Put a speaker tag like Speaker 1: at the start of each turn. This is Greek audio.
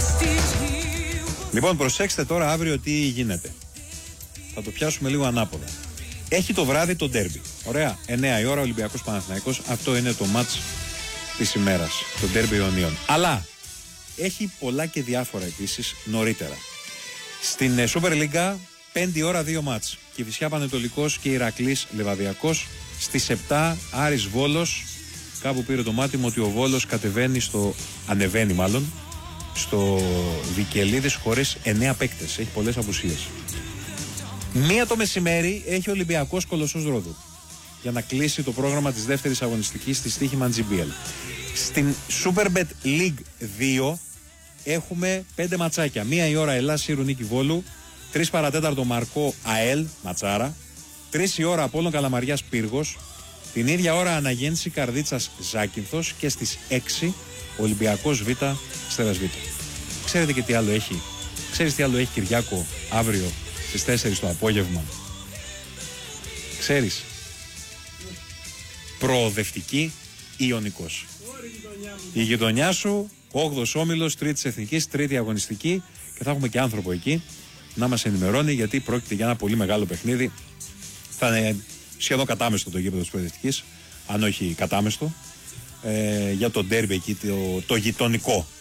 Speaker 1: Λοιπόν, προσέξτε τώρα αύριο τι γίνεται. Θα το πιάσουμε λίγο ανάποδα. Έχει το βράδυ το ντέρμπι. Ωραία. 9 η ώρα Ολυμπιακός Παναθηναϊκός. Αυτό είναι το μάτς της ημέρας. Το ντέρμπι Ιωνίων. Αλλά έχει πολλά και διάφορα επίσης νωρίτερα. Στην Super League 5 η ώρα 2 μάτς. Κηφισιά Πανετολικός και Ηρακλής Λεβαδιακός. Στις 7 Άρης Βόλος. Κάπου πήρε το μάτι μου ότι ο Βόλος ανεβαίνει μάλλον στο Βικελίδης χωρίς 9 παίκτες. Έχει πολλές απουσίες. 1 το μεσημέρι έχει ο Ολυμπιακός Κολοσσός Ρόδου για να κλείσει το πρόγραμμα της δεύτερης αγωνιστικής στη στοίχημα GBL. Στην Superbet League 2 έχουμε 5 ματσάκια. 1 η ώρα Ελλάς Σύρου Νίκη Βόλου, 3 παρατέταρτο Μαρκό ΑΕΛ Ματσάρα, 3 η ώρα Απόλλων Καλαμαριάς Πύργος, την ίδια ώρα Αναγέννηση Καρδίτσας Ζάκυνθος και στις 6 Ολυμπιακός Β Στέρας Β. Ξέρετε και τι άλλο έχει? Ξέρεις τι άλλο έχει Κυριάκο αύριο στις 4 το απόγευμα? Ξέρεις? Προοδευτική Ιωνικός. Η γειτονιά σου, 8ος όμιλος, 3ης εθνικής, 3η αγωνιστική, και θα έχουμε και άνθρωπο εκεί να μας ενημερώνει, γιατί πρόκειται για ένα πολύ μεγάλο παιχνίδι. Θα είναι σχεδόν κατάμεστο το γήπεδο της Προοδευτικής, αν όχι κατάμεστο, για το ντέρμπι εκεί, το γειτονικό.